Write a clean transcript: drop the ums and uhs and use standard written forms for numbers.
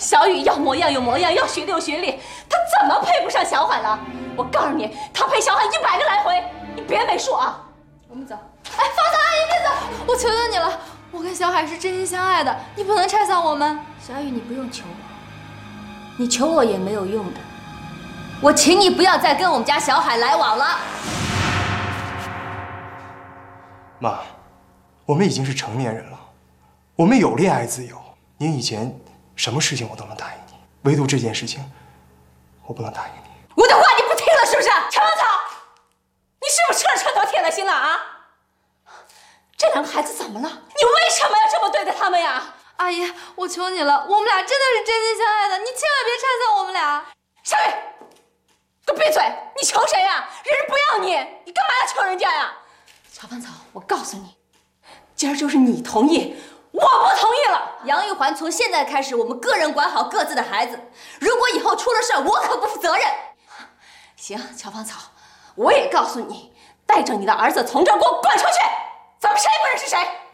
小雨要模样有模样，要学历有学历，他怎么配不上小海了？我告诉你，他配小海100个来回，你别没数啊！我们走。 哎，芳草阿姨别走，我求求你了，我跟小海是真心相爱的，你不能拆散我们。 小雨，你不用求我，你求我也没有用的。我请你不要再跟我们家小海来往了。 妈，我们已经是成年人了，我们有恋爱自由。您以前什么事情我都能答应你，唯独这件事情，我不能答应你。 我的话你不听了是不是？陈芳草，你是不是吃了秤砣铁了心了啊？这2个孩子怎么了？你为什么要这么对待他们呀？ 阿姨，我求你了，我们俩真的是真心相爱的，你千万别拆散我们俩。 小雨，给我闭嘴！你求谁呀？人家不要你，你干嘛要求人家呀？乔芳草，我告诉你，今儿就是你同意，我不同意了。杨玉环，从现在开始，我们个人管好各自的孩子。如果以后出了事儿，我可不负责任。行，乔芳草，我也告诉你，带着你的儿子从这儿给我滚出去，咱们谁也不认识谁。